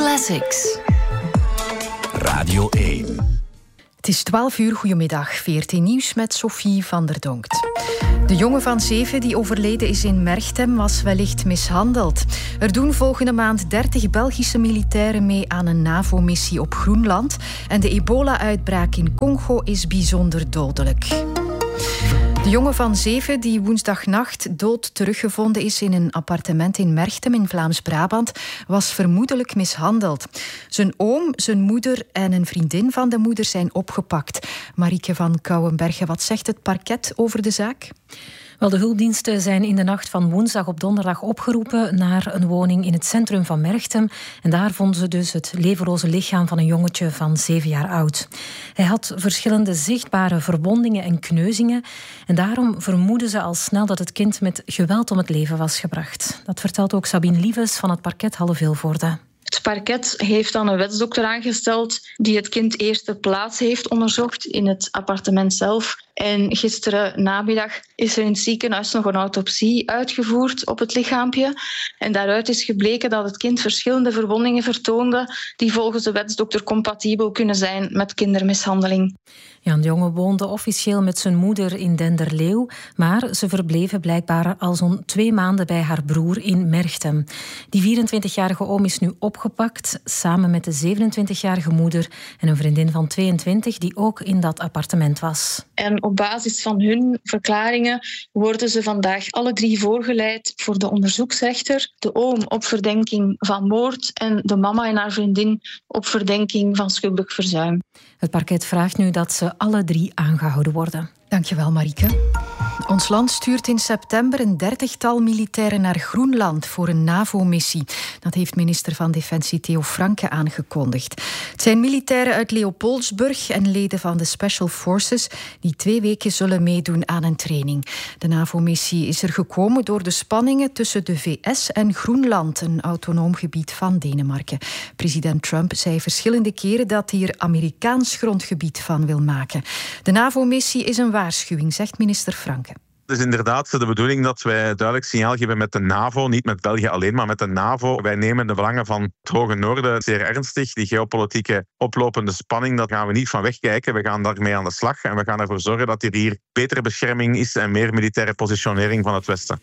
Classics. Radio 1. Het is 12 uur, goedemiddag. VRT Nieuws met Sophie van der Donkt. De jongen van 7 die overleden is in Merchtem was wellicht mishandeld. Er doen volgende maand 30 Belgische militairen mee aan een NAVO-missie op Groenland. En de ebola-uitbraak in Congo is bijzonder dodelijk. De jongen van 7 die woensdagnacht dood teruggevonden is in een appartement in Merchtem in Vlaams-Brabant, was vermoedelijk mishandeld. Zijn oom, zijn moeder en een vriendin van de moeder zijn opgepakt. Marieke van Kouwenbergen, wat zegt het parket over de zaak? Wel, de hulpdiensten zijn in de nacht van woensdag op donderdag opgeroepen naar een woning in het centrum van Merchtem. En daar vonden ze dus het levenloze lichaam van een jongetje van 7 jaar oud. Hij had verschillende zichtbare verwondingen en kneuzingen. En daarom vermoeden ze al snel dat het kind met geweld om het leven was gebracht. Dat vertelt ook Sabine Lieves van het parket Halle-Vilvoorde. Het parket heeft dan een wetsdokter aangesteld die het kind eerst ter plaatse heeft onderzocht in het appartement zelf. En gisteren namiddag is er in het ziekenhuis nog een autopsie uitgevoerd op het lichaampje. En daaruit is gebleken dat het kind verschillende verwondingen vertoonde die volgens de wetsdokter compatibel kunnen zijn met kindermishandeling. Ja, de jongen woonde officieel met zijn moeder in Denderleeuw, maar ze verbleven blijkbaar al zo'n 2 maanden bij haar broer in Merchtem. Die 24-jarige oom is nu opgepakt, samen met de 27-jarige moeder en een vriendin van 22 die ook in dat appartement was. En op basis van hun verklaringen worden ze vandaag alle 3 voorgeleid voor de onderzoeksrechter. De oom op verdenking van moord en de mama en haar vriendin op verdenking van schuldig verzuim. Het parket vraagt nu dat ze alle 3 aangehouden worden. Dankjewel, Marieke. Ons land stuurt in september een 30-tal militairen naar Groenland voor een NAVO-missie. Dat heeft minister van Defensie Theo Franke aangekondigd. Het zijn militairen uit Leopoldsburg en leden van de Special Forces die 2 weken zullen meedoen aan een training. De NAVO-missie is er gekomen door de spanningen tussen de VS en Groenland, een autonoom gebied van Denemarken. President Trump zei verschillende keren dat hij er Amerikaans grondgebied van wil maken. De NAVO-missie is een waarschuwing, zegt minister Franke. Het is inderdaad de bedoeling dat wij duidelijk signaal geven met de NAVO, niet met België alleen, maar met de NAVO. Wij nemen de belangen van het Hoge Noorden zeer ernstig. Die geopolitieke oplopende spanning, daar gaan we niet van wegkijken. We gaan daarmee aan de slag en we gaan ervoor zorgen dat er hier betere bescherming is en meer militaire positionering van het Westen.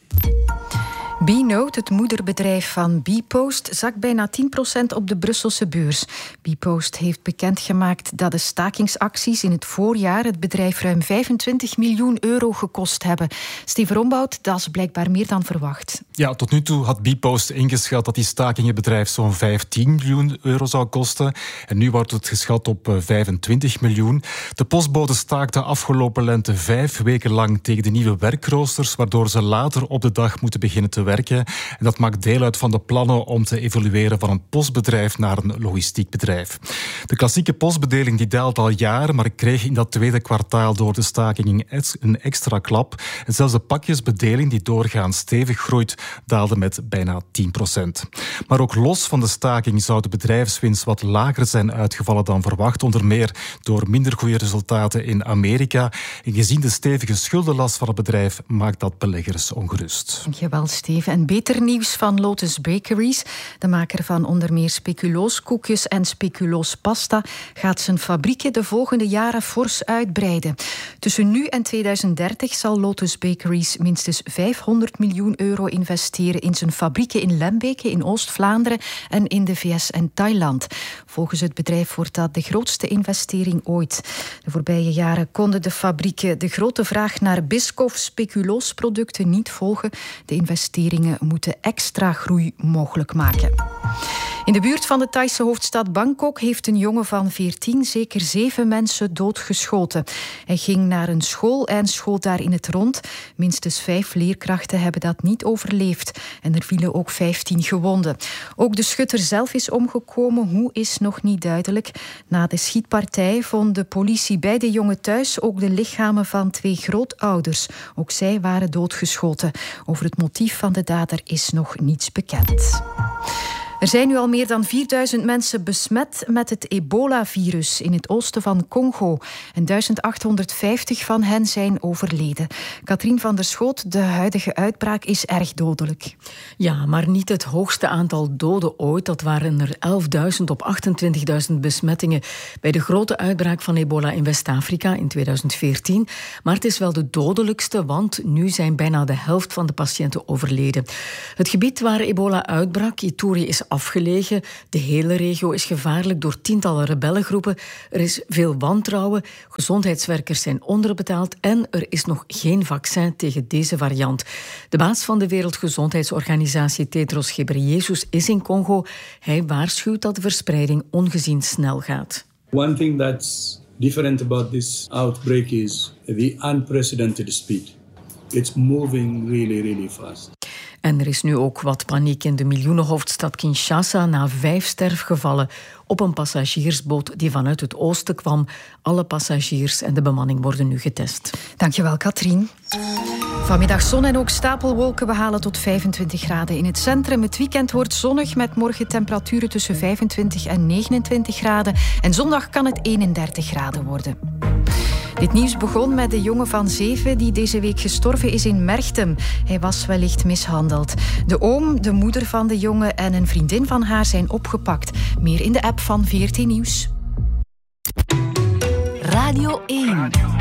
Bnote, het moederbedrijf van Bpost, zakt bijna 10% op de Brusselse beurs. Bpost heeft bekendgemaakt dat de stakingsacties in het voorjaar het bedrijf ruim 25 miljoen euro gekost hebben. Steven Rombout, dat is blijkbaar meer dan verwacht. Ja, tot nu toe had Bpost ingeschat dat die staking het bedrijf zo'n 15 miljoen euro zou kosten. En nu wordt het geschat op 25 miljoen. De postbode staakte afgelopen lente 5 weken lang tegen de nieuwe werkroosters, waardoor ze later op de dag moeten beginnen te werken. En dat maakt deel uit van de plannen om te evolueren van een postbedrijf naar een logistiek bedrijf. De klassieke postbedeling die daalt al jaren, maar kreeg in dat tweede kwartaal door de staking een extra klap. En zelfs de pakjesbedeling, die doorgaans stevig groeit, daalde met bijna 10%. Maar ook los van de staking zou de bedrijfswinst wat lager zijn uitgevallen dan verwacht, onder meer door minder goede resultaten in Amerika. En gezien de stevige schuldenlast van het bedrijf maakt dat beleggers ongerust. Dankjewel, Steven. En beter nieuws van Lotus Bakeries. De maker van onder meer speculooskoekjes en speculoospasta gaat zijn fabrieken de volgende jaren fors uitbreiden. Tussen nu en 2030 zal Lotus Bakeries minstens 500 miljoen euro investeren in zijn fabrieken in Lembeke, in Oost-Vlaanderen en in de VS en Thailand. Volgens het bedrijf wordt dat de grootste investering ooit. De voorbije jaren konden de fabrieken de grote vraag naar Biscoff-speculoosproducten niet volgen. De investeringen moeten extra groei mogelijk maken. In de buurt van de Thaise hoofdstad Bangkok heeft een jongen van 14 zeker 7 mensen doodgeschoten. Hij ging naar een school en schoot daar in het rond. Minstens 5 leerkrachten hebben dat niet overleefd. En er vielen ook 15 gewonden. Ook de schutter zelf is omgekomen. Hoe is nog niet duidelijk. Na de schietpartij vond de politie bij de jongen thuis ook de lichamen van 2 grootouders. Ook zij waren doodgeschoten. Over het motief van de dader is nog niets bekend. Er zijn nu al meer dan 4000 mensen besmet met het ebola-virus in het oosten van Congo. En 1850 van hen zijn overleden. Katrien van der Schoot, de huidige uitbraak is erg dodelijk. Ja, maar niet het hoogste aantal doden ooit. Dat waren er 11.000 op 28.000 besmettingen bij de grote uitbraak van ebola in West-Afrika in 2014. Maar het is wel de dodelijkste, want nu zijn bijna de helft van de patiënten overleden. Het gebied waar ebola uitbrak, Ituri, is afgelegen. De hele regio is gevaarlijk door tientallen rebellengroepen. Er is veel wantrouwen, gezondheidswerkers zijn onderbetaald en er is nog geen vaccin tegen deze variant. De baas van de Wereldgezondheidsorganisatie, Tedros Ghebreyesus, is in Congo. Hij waarschuwt dat de verspreiding ongezien snel gaat. One thing that's different about this outbreak is the unprecedented speed. It's moving really, really fast. En er is nu ook wat paniek in de miljoenenhoofdstad Kinshasa na 5 sterfgevallen op een passagiersboot die vanuit het oosten kwam. Alle passagiers en de bemanning worden nu getest. Dankjewel, Katrien. Vanmiddag zon en ook stapelwolken. We halen tot 25 graden in het centrum. Het weekend wordt zonnig met morgen temperaturen tussen 25 en 29 graden. En zondag kan het 31 graden worden. Dit nieuws begon met de jongen van 7 die deze week gestorven is in Merchtem. Hij was wellicht mishandeld. De oom, de moeder van de jongen en een vriendin van haar zijn opgepakt. Meer in de app van VRT Nieuws. Radio 1.